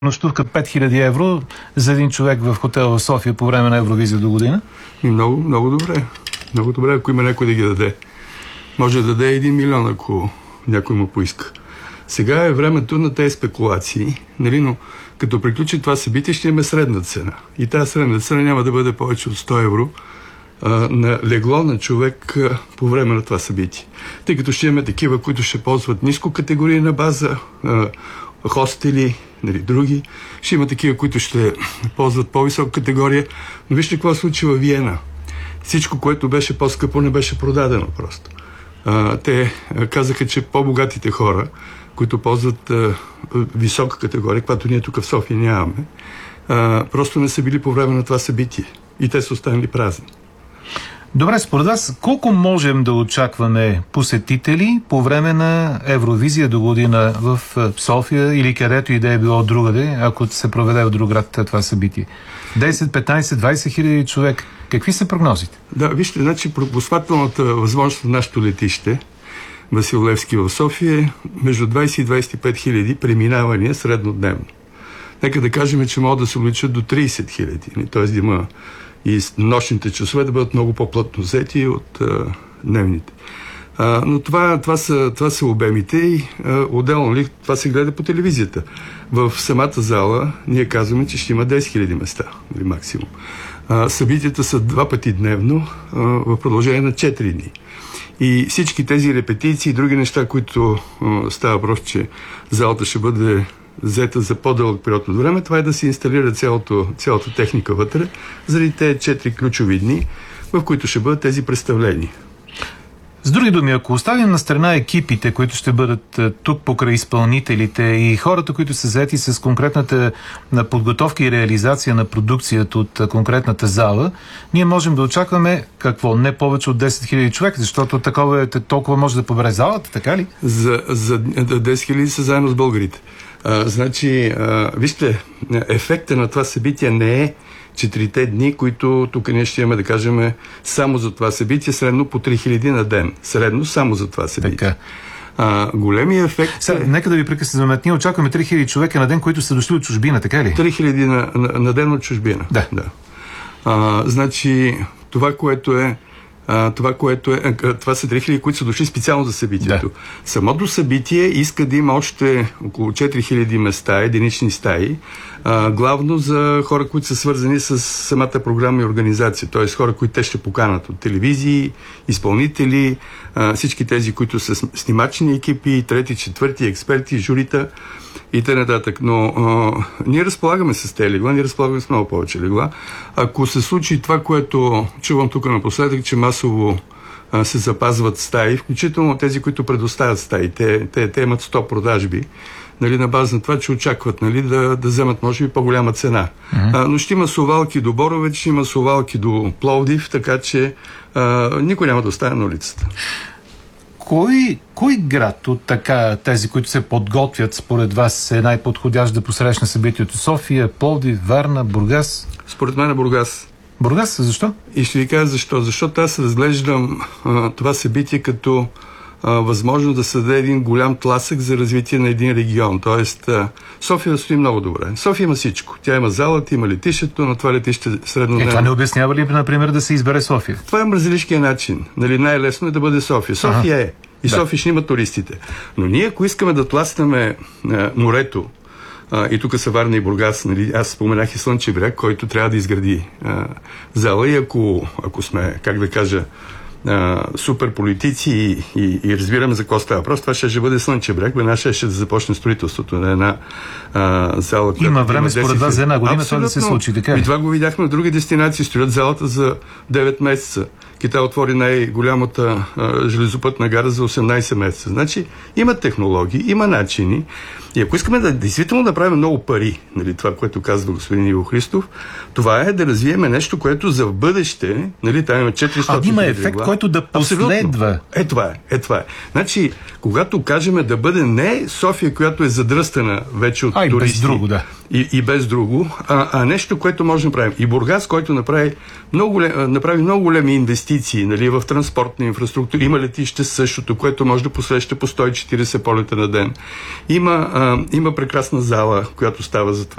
нощувка 5000 евро за един човек в хотел в София по време на Евровизия до година? Много, много добре. Много добре, ако има някой да ги даде. Може да даде 1 милион, ако някой му поиска. Сега е времето на тези спекулации, нали, но като приключи това събитие, ще имаме средна цена. И тази средна цена няма да бъде повече от 100 евро на легло на човек по време на това събитие. Тъй като ще имаме такива, които ще ползват ниско категорийна база, хостели, нали, други. Ще има такива, които ще ползват по-висока категория. Но вижте какво се случи във Виена. Всичко, което беше по-скъпо, не беше продадено просто. Те казаха, че по-богатите хора, които ползват висока категория, която ние тук в София нямаме, просто не са били по време на това събитие. И те са останали празни. Добре, според вас, колко можем да очакваме посетители по време на Евровизия до година в София или където и да е било другаде, ако се проведе в друг град това събитие? 10, 15, 20 хиляди човек. Какви са прогнозите? Да, вижте, значи пропускателната възможност на нашето летище Васил Левски в София е между 20 и 25 хиляди преминавания среднодневно. Нека да кажем, че могат да се увеличат до 30 хиляди. Т.е. да има и нощните часове да бъдат много по-плътно взети от дневните. Но това са обемите и отделно ли това се гледа по телевизията. В самата зала ние казваме, че ще има 10 хиляди места, или максимум. Събитията са 2 пъти дневно в продължение на 4 дни. И всички тези репетиции и други неща, които става въпрос, че залата ще бъде взета за по-дълъг период от време, това е да се инсталира цялата техника вътре, заради тези 4 ключови дни, в които ще бъдат тези представления. С други думи, ако оставим на страна екипите, които ще бъдат тук покрай изпълнителите и хората, които са заети с конкретната подготовка и реализация на продукцията от конкретната зала, ние можем да очакваме какво? Не повече от 10 000 човека, защото толкова може да побере залата, така ли? За 10 000 са заедно с българите. Вижте, ефекта на това събитие не е 4 дни, които тук ние ще имаме да кажем само за това събитие, средно по 3000 на ден. Средно само за това събитие. Големия ефект... Нека да ви прекъсваме. Ние очакваме 3000 човека на ден, които са дошли от чужбина, така ли? 3000 на ден от чужбина. Да. Това, което е това са 3000, които са дошли специално за събитието. Да. Самото събитие иска да има още около 4000 места, единични стаи, главно за хора, които са свързани с самата програма и организация, т.е. хора, които те ще поканат от телевизии, изпълнители, всички тези, които са снимачни екипи, трети, четвърти, експерти, журита и т.н. Но ние разполагаме с тези легла, ние разполагаме с много повече легла. Ако се случи това, което чувам тук напоследък, че масово се запазват стаи, включително тези, които предоставят стаи, те имат 100 продажби, нали, на база на това, че очакват, нали, да вземат, може би, по-голяма цена. Но ще има совалки до Боровец, ще има совалки до Пловдив, така че никой няма да остане на улицата. Кой град от тези, които се подготвят, според вас е най-подходящ да посрещне събитието? София, Пловдив, Варна, Бургас? Според мен е Бургас. Бургас? Защо? И ще ви кажа защо. Защото аз разглеждам това събитие като възможно да създаде един голям тласък за развитие на един регион. Тоест, София стои много добре. София има всичко. Тя има залата, има летището, но това летище среднодневно. Това не обяснява ли, например, да се избере София? Това е мразелишкия начин. Нали, най-лесно е да бъде София. София е. И София ще има туристите. Но ние, ако искаме да тласнем морето, и тук са Варна и Бургас, нали, аз споменах и Слънчев бряг, който трябва да изгради зала, и ако сме, как да кажа, супер политици и разбираме за какво става въпрос, това ще бъде Слънчев бряг, веднага ще да започне строителството на една зала. Има време според вас за една година това да се случи, така ли? И това го видяхме на други дестинации, строят залата за 9 месеца. Китай отвори най-голямата железопътна гара за 18 месеца. Значи има технологии, има начини. И ако искаме да действително да правим много пари, нали, това, което казва господин Иво Христов, това е да развиеме нещо, което за в бъдеще, нали, там има 400 има ефект, който да последва. Това е. Значи, когато кажем да бъде не София, която е задръстена вече от туристи. Без друго, да. И без друго, а нещо, което може да направим. И Бургас, който направи много големи инвестиции, нали, в транспортна инфраструктура. Има летище същото, което може да посреща по 140 полета на ден. Има прекрасна зала, която става за това.